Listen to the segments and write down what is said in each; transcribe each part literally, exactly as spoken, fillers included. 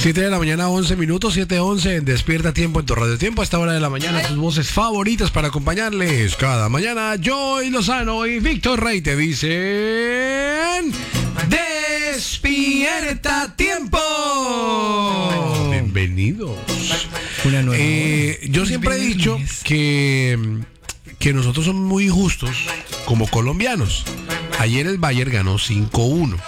siete de la mañana, once minutos, siete once en Despierta Tiempo en tu Radio Tiempo. A esta hora de la mañana, tus voces favoritas para acompañarles cada mañana. Joy Lozano y Víctor Rey te dicen: Despierta Tiempo. Bienvenidos. Una nueva eh, yo siempre he dicho que, que nosotros somos muy injustos como colombianos. Ayer el Bayern ganó cinco uno.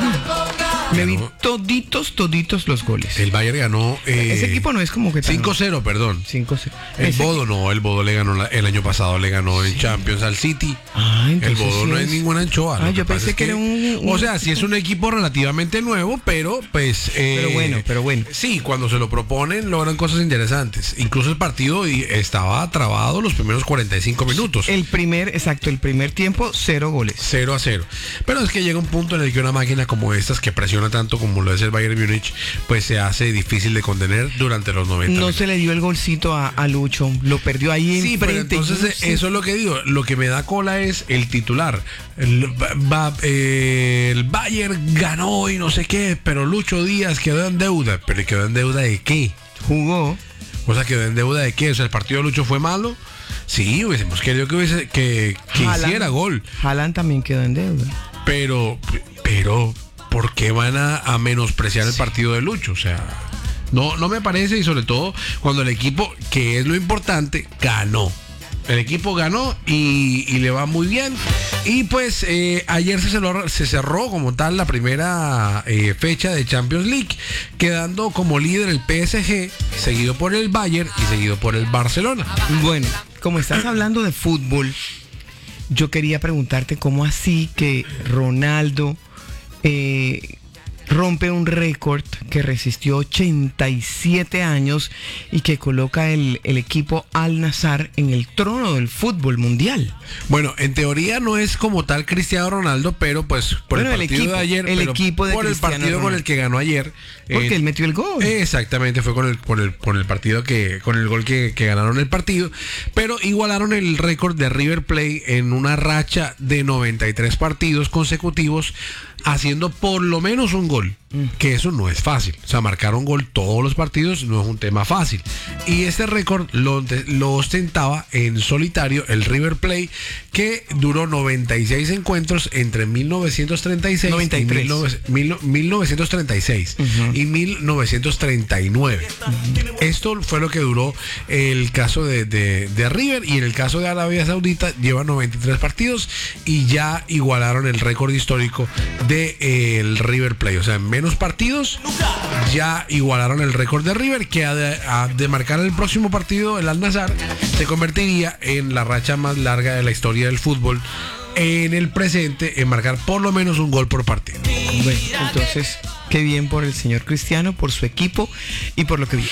Me vi toditos, toditos los goles. El Bayern ganó... Eh, Ese equipo no es como que... cinco cero, perdón. cinco cero. El Ese Bodo no, el Bodo le ganó la, el año pasado, le ganó en Champions al City. Ah, el Bodo sí no es es ninguna anchoa. Ah, Lo yo que pasa pensé es que era un, un- O sea, sí es un equipo relativamente nuevo, pero pues... eh, Pero bueno, pero bueno. Sí, cuando se lo proponen logran cosas interesantes. Incluso el partido y- estaba trabado los primeros cuarenta y cinco minutos. El primer, exacto, el primer tiempo, cero goles. cero a cero. Pero es que llega un punto en el que una máquina como estas, que presiona tanto como lo es el Bayern Múnich, pues se hace difícil de contener durante los noventa No minutos. se le dio el golcito a, a Lucho, lo perdió ahí Sí, pero enfrente. entonces Yo no eh, sé. eso es lo que digo. Lo que me da cola es el titular. El, va- eh, el Bayern ganó y no sé qué, pero Lucho Díaz quedó en deuda. ¿Pero quedó en deuda de qué? Jugó. O sea, ¿quedó en deuda de qué? O sea, ¿el partido de Lucho fue malo? Sí, hubiésemos querido que, hubiese, que, que Haaland- hiciera gol. Haaland también quedó en deuda. Pero, pero, ¿por qué van a, a menospreciar el partido de Lucho? O sea, no, no me parece, y sobre todo cuando el equipo, que es lo importante, ganó. El equipo ganó y, y le va muy bien. Y pues eh, ayer se cerró, se cerró como tal la primera eh, fecha de Champions League, quedando como líder el P S G, seguido por el Bayern y seguido por el Barcelona. Bueno, como estás hablando de fútbol, yo quería preguntarte cómo así que Ronaldo eh, rompe un récord que resistió ochenta y siete años y que coloca el, el equipo Al Nassr en el trono del fútbol mundial. Bueno, en teoría no es como tal Cristiano Ronaldo, pero pues por Bueno, el el partido equipo, de ayer, el pero equipo de por el Cristiano partido con Ronaldo. el que ganó ayer. Porque eh, él metió el gol. Exactamente, fue con el, por el, por el partido que, con el gol que, que ganaron el partido, pero igualaron el récord de River Plate en una racha de noventa y tres partidos consecutivos, haciendo por lo menos un gol, que eso no es fácil. O sea, marcar un gol todos los partidos no es un tema fácil. Y este récord lo, lo ostentaba en solitario el River Plate, que duró noventa y seis encuentros entre mil novecientos treinta y seis noventa y tres. y mil novecientos treinta y seis Uh-huh. y mil novecientos treinta y nueve. Uh-huh. Esto fue lo que duró el caso de, de, de River, y en el caso de Arabia Saudita lleva noventa y tres partidos y ya igualaron el récord histórico de eh, el River Plate. O sea, en menos partidos ya igualaron el récord de River, que ha de, ha de marcar el próximo partido el Al Nassr se convertiría en la racha más larga de la historia del fútbol en el presente, en marcar por lo menos un gol por partido. Bueno, entonces, qué bien por el señor Cristiano, por su equipo y por lo que viene.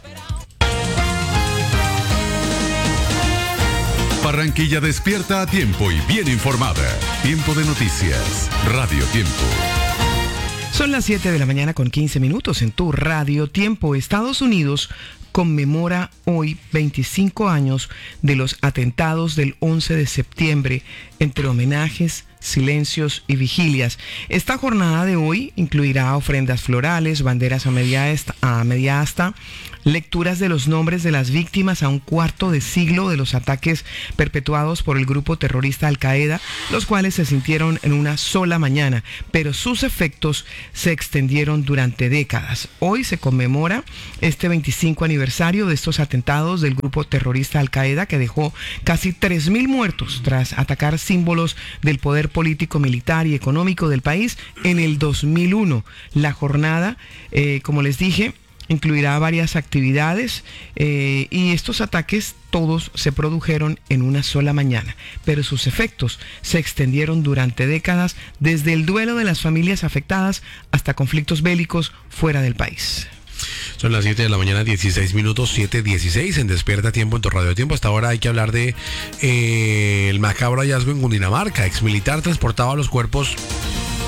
Barranquilla despierta a tiempo y bien informada. Tiempo de noticias. Radio Tiempo. Son las siete de la mañana con quince minutos en tu Radio Tiempo. Estados Unidos conmemora hoy veinticinco años de los atentados del once de septiembre, entre homenajes, silencios y vigilias. Esta jornada de hoy incluirá ofrendas florales, banderas a media, esta, a media asta, lecturas de los nombres de las víctimas a un cuarto de siglo de los ataques perpetuados por el grupo terrorista Al Qaeda, los cuales se sintieron en una sola mañana, pero sus efectos se extendieron durante décadas. Hoy se conmemora este veinticinco aniversario de estos atentados del grupo terrorista Al Qaeda, que dejó casi tres mil muertos tras atacar símbolos del poder político, militar y económico del país en el dos mil uno. La jornada, eh, como les dije, incluirá varias actividades eh, y estos ataques todos se produjeron en una sola mañana, pero sus efectos se extendieron durante décadas, desde el duelo de las familias afectadas hasta conflictos bélicos fuera del país. Son las siete de la mañana, dieciséis minutos, siete dieciséis en Despierta Tiempo en tu Radio Tiempo. Hasta ahora hay que hablar de eh, el macabro hallazgo en Cundinamarca. Exmilitar transportaba los cuerpos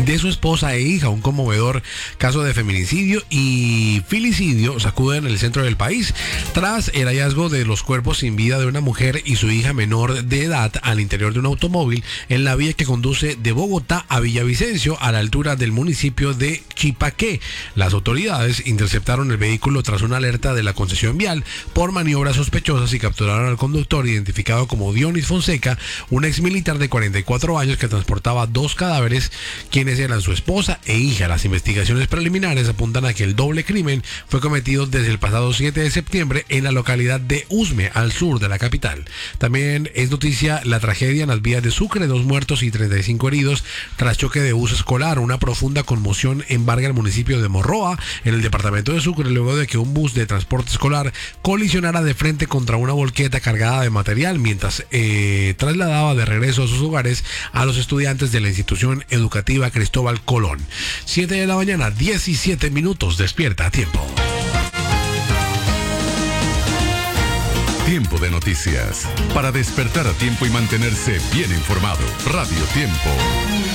de su esposa e hija. Un conmovedor caso de feminicidio y filicidio sacude en el centro del país tras el hallazgo de los cuerpos sin vida de una mujer y su hija menor de edad al interior de un automóvil en la vía que conduce de Bogotá a Villavicencio, a la altura del municipio de Chipaqué. Las autoridades interceptaron el vehículo tras una alerta de la concesión vial por maniobras sospechosas y capturaron al conductor, identificado como Dionis Fonseca, un ex militar de cuarenta y cuatro años que transportaba dos cadáveres, quienes eran su esposa e hija. Las investigaciones preliminares apuntan a que el doble crimen fue cometido desde el pasado siete de septiembre en la localidad de Usme, al sur de la capital. También es noticia la tragedia en las vías de Sucre, dos muertos y treinta y cinco heridos tras choque de bus escolar. Una profunda conmoción embarga el municipio de Morroa, en el departamento de Sucre, luego de que un bus de transporte escolar colisionara de frente contra una volqueta cargada de material mientras eh, trasladaba de regreso a sus hogares a los estudiantes de la institución educativa Cristóbal Colón. siete de la mañana, diecisiete minutos. Despierta a tiempo. Tiempo de noticias. Para despertar a tiempo y mantenerse bien informado. Radio Tiempo.